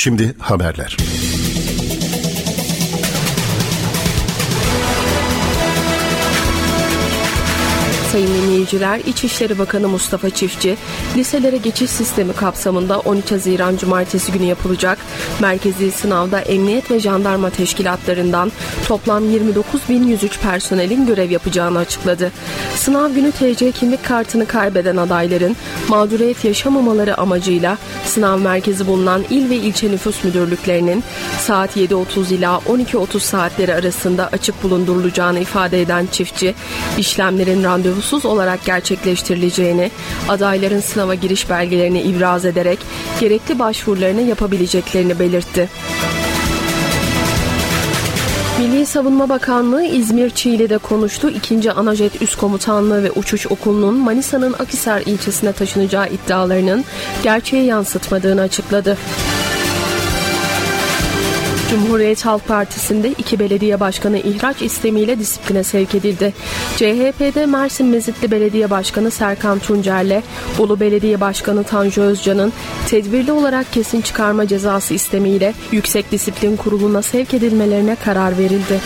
Şimdi haberler. Sayın dinleyiciler, İçişleri Bakanı Mustafa Çiftçi, liselere geçiş sistemi kapsamında 13 Haziran Cumartesi günü yapılacak merkezi sınavda emniyet ve jandarma teşkilatlarından toplam 29.103 personelin görev yapacağını açıkladı. Sınav günü TC kimlik kartını kaybeden adayların mağduriyet yaşamamaları amacıyla sınav merkezi bulunan il ve ilçe nüfus müdürlüklerinin saat 7.30 ila 12.30 saatleri arasında açık bulundurulacağını ifade eden Çiftçi, işlemlerin randevusuz olarak gerçekleştirileceğini, adayların sınava giriş belgelerini ibraz ederek gerekli başvurularını yapabileceklerini belirtti. Milli Savunma Bakanlığı İzmir Çiğli'de konuştu. 2. Anajet Üst Komutanlığı ve Uçuş Okulu'nun Manisa'nın Akhisar ilçesine taşınacağı iddialarının gerçeği yansıtmadığını açıkladı. Cumhuriyet Halk Partisi'nde 2 belediye başkanı ihraç istemiyle disipline sevk edildi. CHP'de Mersin Mezitli Belediye Başkanı Serkan Tuncer'le Bolu Belediye Başkanı Tanju Özcan'ın tedbirli olarak kesin çıkarma cezası istemiyle Yüksek Disiplin Kurulu'na sevk edilmelerine karar verildi.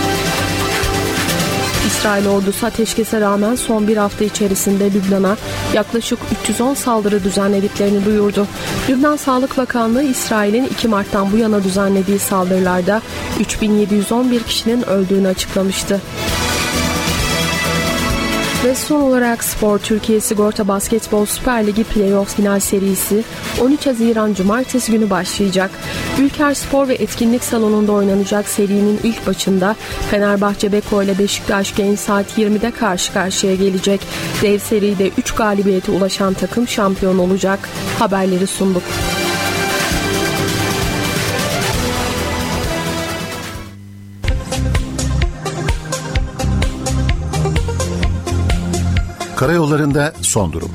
İsrail ordusu ateşkese rağmen son bir hafta içerisinde Lübnan'a yaklaşık 310 saldırı düzenlediklerini duyurdu. Lübnan Sağlık Bakanlığı, İsrail'in 2 Mart'tan bu yana düzenlediği saldırılarda 3.711 kişinin öldüğünü açıklamıştı. Ve son olarak spor, Türkiye Sigorta Basketbol Süper Ligi Playoff final serisi 13 Haziran Cumartesi günü başlayacak. Ülker Spor ve Etkinlik Salonu'nda oynanacak serinin ilk maçında Fenerbahçe Beko ile Beşiktaş Genç saat 20'de karşı karşıya gelecek. Dev seride 3 galibiyete ulaşan takım şampiyon olacak. Haberleri sunduk. Karayollarında son durum.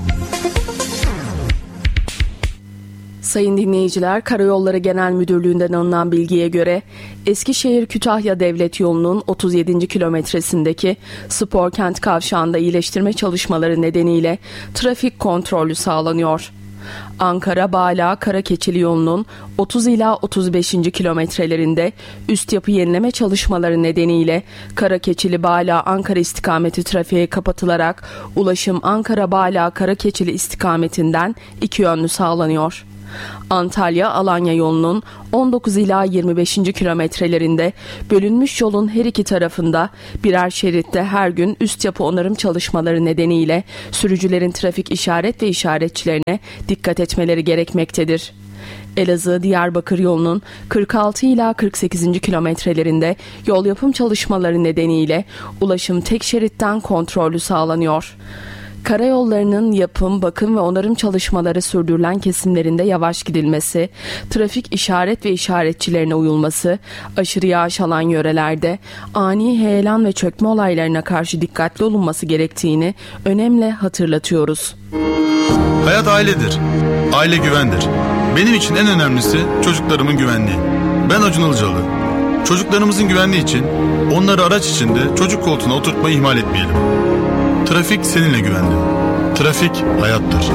Sayın dinleyiciler, Karayolları Genel Müdürlüğü'nden alınan bilgiye göre Eskişehir-Kütahya Devlet Yolu'nun 37. kilometresindeki Sporkent kavşağında iyileştirme çalışmaları nedeniyle trafik kontrolü sağlanıyor. Ankara-Bağla-Karakeçili yolunun 30 ila 35. kilometrelerinde üst yapı yenileme çalışmaları nedeniyle Karakeçili-Bağla-Ankara istikameti trafiğe kapatılarak ulaşım Ankara-Bağla-Karakeçili istikametinden iki yönlü sağlanıyor. Antalya-Alanya yolunun 19 ila 25. kilometrelerinde bölünmüş yolun her iki tarafında birer şeritte her gün üst yapı onarım çalışmaları nedeniyle sürücülerin trafik işaret ve işaretçilerine dikkat etmeleri gerekmektedir. Elazığ-Diyarbakır yolunun 46 ila 48. kilometrelerinde yol yapım çalışmaları nedeniyle ulaşım tek şeritten kontrollü sağlanıyor. Karayollarının yapım, bakım ve onarım çalışmaları sürdürülen kesimlerinde yavaş gidilmesi, trafik işaret ve işaretçilerine uyulması, aşırı yağış alan yörelerde ani heyelan ve çökme olaylarına karşı dikkatli olunması gerektiğini önemli hatırlatıyoruz. Hayat ailedir. Aile güvendir. Benim için en önemlisi çocuklarımın güvenliği. Ben Acun Ilıcalı. Çocuklarımızın güvenliği için onları araç içinde çocuk koltuğuna oturtmayı ihmal etmeyelim. Trafik seninle güvenli. Trafik hayattır.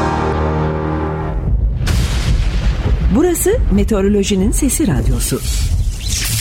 Burası Meteorolojinin Sesi Radyosu.